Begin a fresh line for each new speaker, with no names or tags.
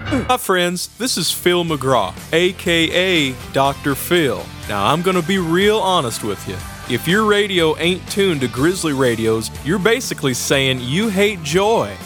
Hi, friends. This is Phil McGraw, aka Dr. Phil. Now, I'm going to be real honest with you. If your radio ain't tuned to Grizzly radios, you're basically saying you hate joy.